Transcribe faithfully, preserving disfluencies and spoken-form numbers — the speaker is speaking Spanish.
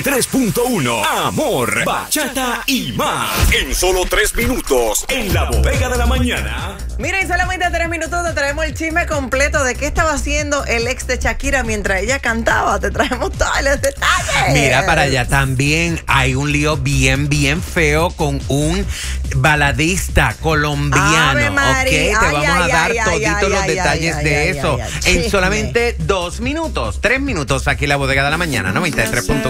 tres punto uno Amor, bachata y más. En solo tres minutos, en la bodega de la mañana. Miren, solamente tres minutos te traemos el chisme completo de qué estaba haciendo el ex de Shakira mientras ella cantaba. Te traemos todos los detalles. Mira, para allá también hay un lío bien, bien feo con un baladista colombiano. Ave María. Ok, te Ay, vamos ay, a dar ay, toditos ay, los ay, detalles ay, de ay, eso ay, ay, en chisme. solamente dos minutos, tres minutos aquí en la bodega de la mañana, noventa y tres punto uno.